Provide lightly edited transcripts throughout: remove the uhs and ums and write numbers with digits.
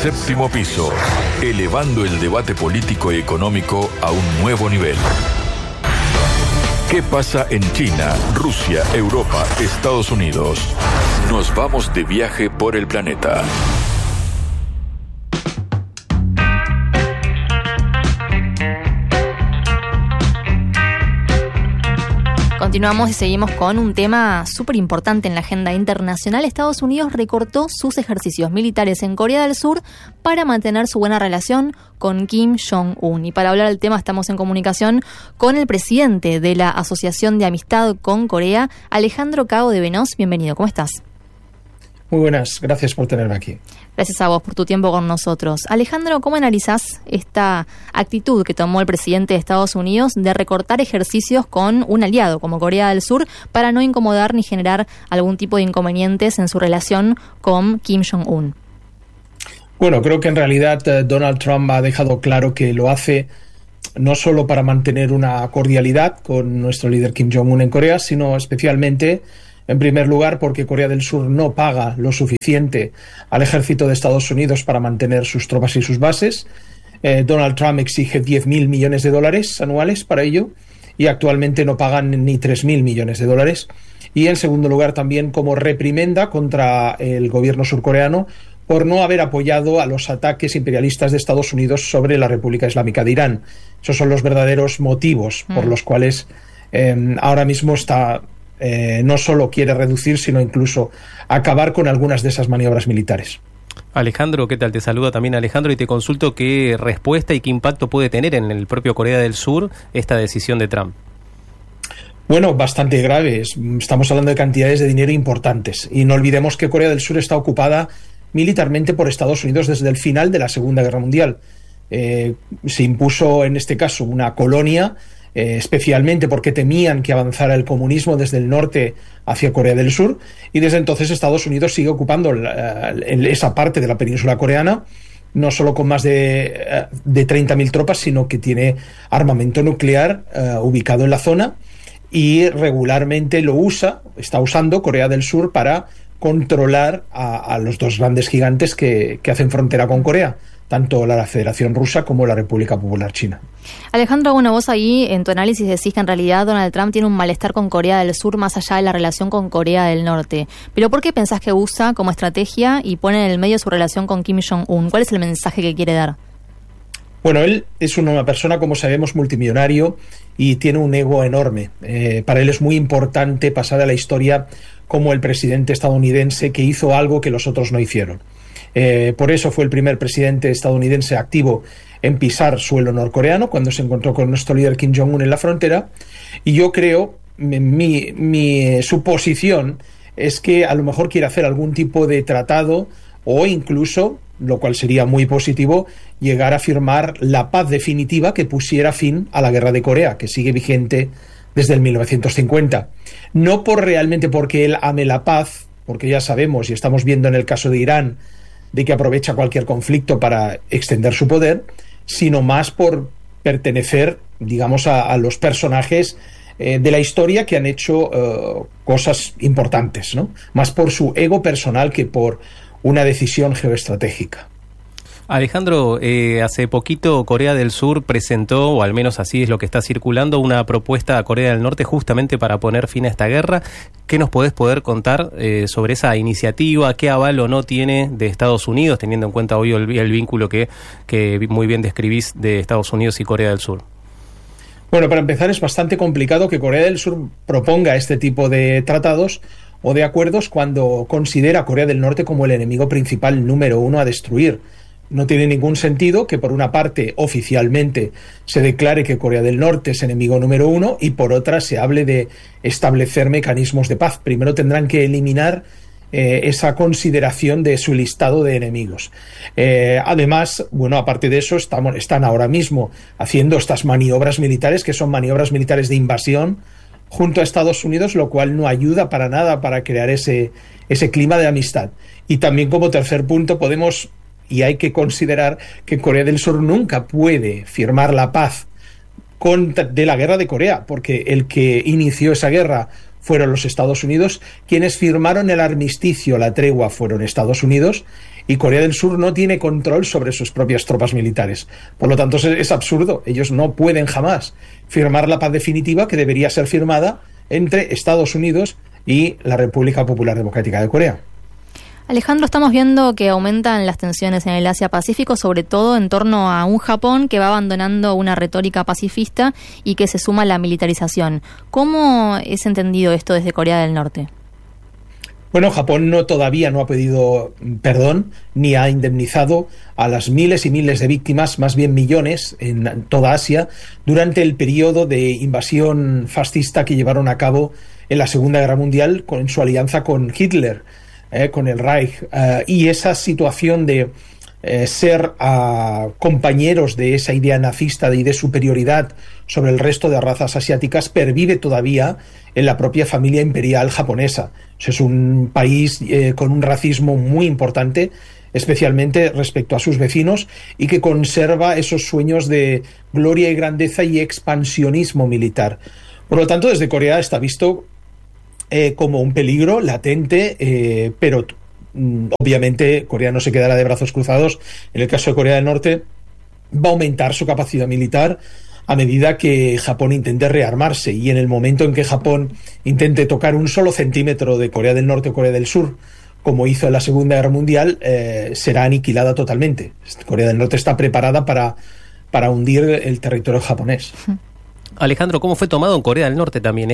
Séptimo Piso, elevando el debate político y económico a un nuevo nivel. ¿Qué pasa en China, Rusia, Europa, Estados Unidos? Nos vamos de viaje por el planeta. Continuamos y seguimos con un tema súper importante en la agenda internacional. Estados Unidos recortó sus ejercicios militares en Corea del Sur para mantener su buena relación con Kim Jong-un. Y para hablar del tema estamos en comunicación con el presidente de la Asociación de Amistad con Corea, Alejandro Cao de Venós. Bienvenido, ¿cómo estás? Muy buenas, gracias por tenerme aquí. Gracias a vos por tu tiempo con nosotros. Alejandro, ¿cómo analizás esta actitud que tomó el presidente de Estados Unidos de recortar ejercicios con un aliado como Corea del Sur para no incomodar ni generar algún tipo de inconvenientes en su relación con Kim Jong-un? Bueno, creo que en realidad Donald Trump ha dejado claro que lo hace no solo para mantener una cordialidad con nuestro líder Kim Jong-un en Corea, sino especialmente, en primer lugar, porque Corea del Sur no paga lo suficiente al ejército de Estados Unidos para mantener sus tropas y sus bases. Donald Trump exige $10.000 millones anuales para ello y actualmente no pagan ni $3.000 millones. Y en segundo lugar también como reprimenda contra el gobierno surcoreano por no haber apoyado a los ataques imperialistas de Estados Unidos sobre la República Islámica de Irán. Esos son los verdaderos motivos por los cuales ahora mismo no solo quiere reducir, sino incluso acabar con algunas de esas maniobras militares. Alejandro, ¿qué tal? Te saluda también Alejandro y te consulto qué respuesta y qué impacto puede tener en el propio Corea del Sur esta decisión de Trump. Bueno, bastante grave. Estamos hablando de cantidades de dinero importantes y no olvidemos que Corea del Sur está ocupada militarmente por Estados Unidos desde el final de la Segunda Guerra Mundial. Se impuso en este caso una colonia, especialmente porque temían que avanzara el comunismo desde el norte hacia Corea del Sur, y desde entonces Estados Unidos sigue ocupando esa parte de la península coreana, no solo con más de 30.000 tropas, sino que tiene armamento nuclear ubicado en la zona, y regularmente está usando Corea del Sur para controlar a los dos grandes gigantes que hacen frontera con Corea, tanto la Federación Rusa como la República Popular China. Alejandro, bueno, vos ahí en tu análisis decís que en realidad Donald Trump tiene un malestar con Corea del Sur más allá de la relación con Corea del Norte. ¿Pero por qué pensás que usa como estrategia y pone en el medio su relación con Kim Jong-un? ¿Cuál es el mensaje que quiere dar? Bueno, él es una persona, como sabemos, multimillonario y tiene un ego enorme. Para él es muy importante pasar a la historia como el presidente estadounidense que hizo algo que los otros no hicieron. Por eso fue el primer presidente estadounidense activo en pisar suelo norcoreano cuando se encontró con nuestro líder Kim Jong-un en la frontera, y yo creo, mi suposición es que a lo mejor quiere hacer algún tipo de tratado o incluso, lo cual sería muy positivo, llegar a firmar la paz definitiva que pusiera fin a la guerra de Corea, que sigue vigente desde el 1950. No realmente porque él ame la paz, porque ya sabemos y estamos viendo en el caso de Irán de que aprovecha cualquier conflicto para extender su poder, sino más por pertenecer, digamos, a los personajes de la historia que han hecho cosas importantes, ¿no? Más por su ego personal que por una decisión geoestratégica. Alejandro, hace poquito Corea del Sur presentó, o al menos así es lo que está circulando, una propuesta a Corea del Norte justamente para poner fin a esta guerra. ¿Qué nos podés contar sobre esa iniciativa? ¿Qué aval o no tiene de Estados Unidos, teniendo en cuenta hoy el vínculo que muy bien describís de Estados Unidos y Corea del Sur? Bueno, para empezar, es bastante complicado que Corea del Sur proponga este tipo de tratados o de acuerdos cuando considera a Corea del Norte como el enemigo principal número uno a destruir. No tiene ningún sentido que por una parte oficialmente se declare que Corea del Norte es enemigo número uno y por otra se hable de establecer mecanismos de paz. Primero tendrán que eliminar esa consideración de su listado de enemigos. Además, bueno, aparte de eso, están ahora mismo haciendo estas maniobras militares, que son maniobras militares de invasión, junto a Estados Unidos, lo cual no ayuda para nada para crear ese clima de amistad. Y también, como tercer punto, hay que considerar que Corea del Sur nunca puede firmar la paz de la guerra de Corea, porque el que inició esa guerra fueron los Estados Unidos. Quienes firmaron el armisticio, la tregua, fueron Estados Unidos, y Corea del Sur no tiene control sobre sus propias tropas militares. Por lo tanto, es absurdo. Ellos no pueden jamás firmar la paz definitiva que debería ser firmada entre Estados Unidos y la República Popular Democrática de Corea. Alejandro, estamos viendo que aumentan las tensiones en el Asia-Pacífico, sobre todo en torno a un Japón que va abandonando una retórica pacifista y que se suma a la militarización. ¿Cómo es entendido esto desde Corea del Norte? Bueno, Japón todavía no ha pedido perdón ni ha indemnizado a las miles y miles de víctimas, más bien millones, en toda Asia, durante el periodo de invasión fascista que llevaron a cabo en la Segunda Guerra Mundial en su alianza con Hitler, con el Reich. Y esa situación de ser compañeros de esa idea nazista y de superioridad sobre el resto de razas asiáticas pervive todavía en la propia familia imperial japonesa. Es un país con un racismo muy importante, especialmente respecto a sus vecinos, y que conserva esos sueños de gloria y grandeza y expansionismo militar. Por lo tanto, desde Corea está visto como un peligro latente, pero obviamente Corea no se quedará de brazos cruzados. En el caso de Corea del Norte, va a aumentar su capacidad militar a medida que Japón intente rearmarse, y en el momento en que Japón intente tocar un solo centímetro de Corea del Norte o Corea del Sur, como hizo en la Segunda Guerra Mundial, será aniquilada totalmente. Corea del Norte está preparada para hundir el territorio japonés. Alejandro, ¿cómo fue tomado en Corea del Norte también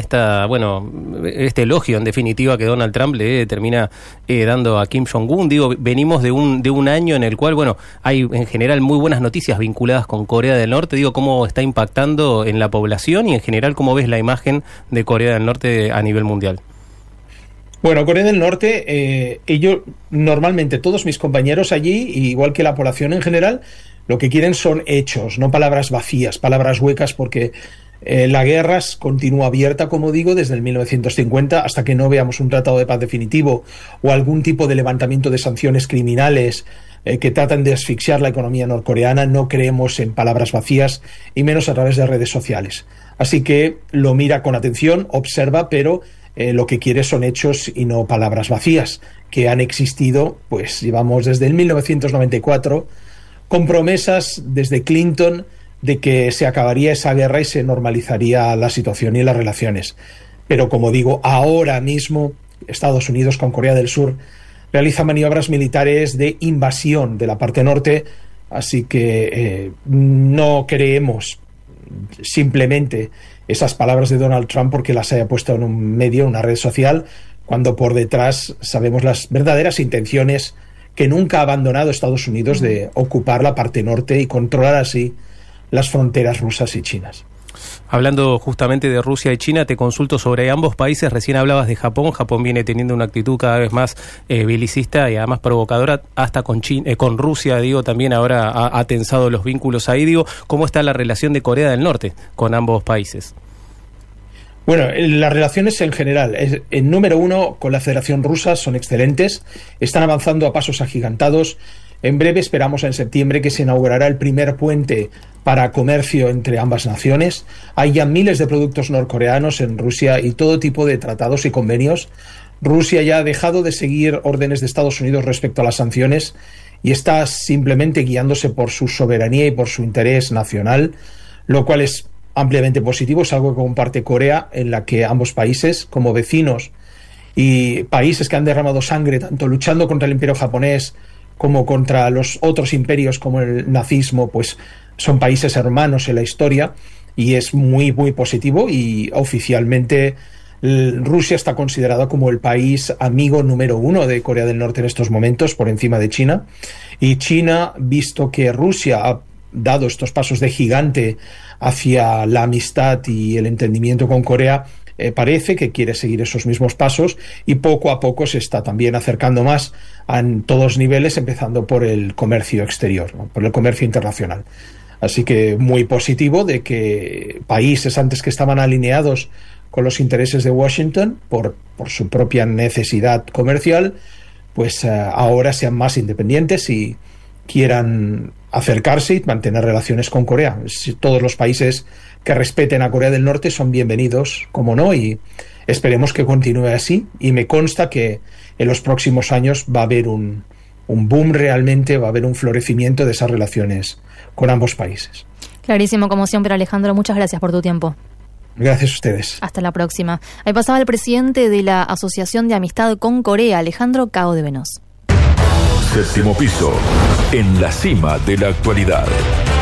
este elogio, en definitiva, que Donald Trump le termina dando a Kim Jong-un? Digo, venimos de un año en el cual, hay en general muy buenas noticias vinculadas con Corea del Norte. Digo, ¿cómo está impactando en la población y en general cómo ves la imagen de Corea del Norte a nivel mundial? Bueno, Corea del Norte, ellos, normalmente todos mis compañeros allí, igual que la población en general, lo que quieren son hechos, no palabras vacías, palabras huecas, porque la guerra continúa abierta, como digo, desde el 1950 hasta que no veamos un tratado de paz definitivo o algún tipo de levantamiento de sanciones criminales que tratan de asfixiar la economía norcoreana. No creemos en palabras vacías y menos a través de redes sociales. Así que lo mira con atención, observa, pero lo que quiere son hechos y no palabras vacías, que han existido, pues llevamos desde el 1994, con promesas desde Clinton de que se acabaría esa guerra y se normalizaría la situación y las relaciones. Pero, como digo, ahora mismo Estados Unidos con Corea del Sur realiza maniobras militares de invasión de la parte norte, así que no creemos simplemente esas palabras de Donald Trump porque las haya puesto en un medio, una red social, cuando por detrás sabemos las verdaderas intenciones que nunca ha abandonado Estados Unidos de ocupar la parte norte y controlar así las fronteras rusas y chinas. Hablando justamente de Rusia y China, te consulto sobre ambos países. Recién hablabas de Japón. Japón viene teniendo una actitud cada vez más belicista y además provocadora, hasta con Rusia, digo, también ahora ha tensado los vínculos ahí. Digo, ¿cómo está la relación de Corea del Norte con ambos países? Bueno, las relaciones en general, en número uno, con la Federación Rusa son excelentes, están avanzando a pasos agigantados. En breve, esperamos en septiembre, que se inaugurará el primer puente para comercio entre ambas naciones. Hay ya miles de productos norcoreanos en Rusia y todo tipo de tratados y convenios. Rusia ya ha dejado de seguir órdenes de Estados Unidos respecto a las sanciones y está simplemente guiándose por su soberanía y por su interés nacional, lo cual es ampliamente positivo. Es algo que comparte Corea, en la que ambos países, como vecinos y países que han derramado sangre tanto luchando contra el imperio japonés como contra los otros imperios como el nazismo, pues son países hermanos en la historia, y es muy, muy positivo. Y oficialmente Rusia está considerada como el país amigo número uno de Corea del Norte en estos momentos, por encima de China. Y China, visto que Rusia ha dado estos pasos de gigante hacia la amistad y el entendimiento con Corea, parece que quiere seguir esos mismos pasos, y poco a poco se está también acercando más en todos niveles, empezando por el comercio exterior, ¿no? Por el comercio internacional. Así que muy positivo de que países antes que estaban alineados con los intereses de Washington por su propia necesidad comercial, pues ahora sean más independientes y quieran acercarse y mantener relaciones con Corea. Todos los países que respeten a Corea del Norte son bienvenidos, como no, y esperemos que continúe así, y me consta que en los próximos años va a haber un boom realmente, va a haber un florecimiento de esas relaciones con ambos países. Clarísimo, como siempre, Alejandro. Muchas gracias por tu tiempo. Gracias a ustedes. Hasta la próxima. Ahí pasaba el presidente de la Asociación de Amistad con Corea, Alejandro Cao de Venós. Séptimo piso, en la cima de la actualidad.